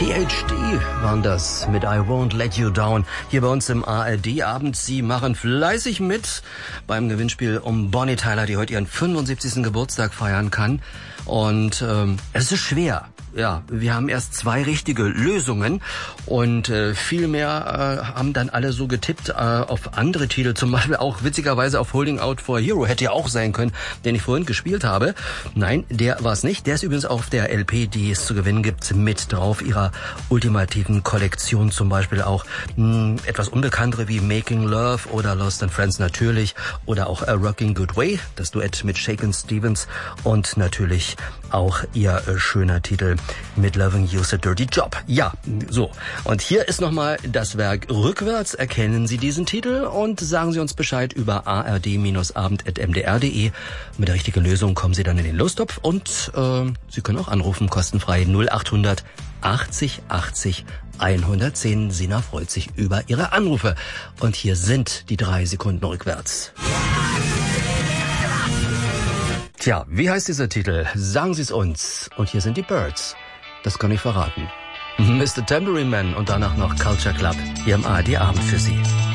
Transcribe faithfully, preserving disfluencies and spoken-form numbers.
P H D waren das mit I Won't Let You Down. Hier bei uns im A R D-Abend. Sie machen fleißig mit beim Gewinnspiel um Bonnie Tyler, die heute ihren fünfundsiebzigsten Geburtstag feiern kann. Und ähm, es ist schwer. Ja, wir haben erst zwei richtige Lösungen und äh, viel mehr äh, haben dann alle so getippt äh, auf andere Titel, zum Beispiel auch witzigerweise auf Holding Out for a Hero, hätte ja auch sein können, den ich vorhin gespielt habe. Nein, der war es nicht. Der ist übrigens auf der L P, die es zu gewinnen gibt, mit drauf, ihrer ultimativen Kollektion, zum Beispiel auch mh, etwas unbekanntere wie Making Love oder Lost in Friends natürlich oder auch A Rocking Good Way, das Duett mit Shakin' Stevens und natürlich auch ihr äh, schöner Titel mit Loving You's a Dirty Job. Ja, so. Und hier ist nochmal das Werk rückwärts. Erkennen Sie diesen Titel und sagen Sie uns Bescheid über a r d abend at m d r punkt d e. Mit der richtigen Lösung kommen Sie dann in den Lostopf und äh, Sie können auch anrufen, kostenfrei null acht hundert achtzig achtzig hundertzehn. Sina freut sich über Ihre Anrufe. Und hier sind die drei Sekunden rückwärts. Tja, wie heißt dieser Titel? Sagen Sie es uns. Und hier sind die Birds. Das kann ich verraten. Mister Tambourine Man und danach noch Culture Club hier im A R D-Abend für Sie.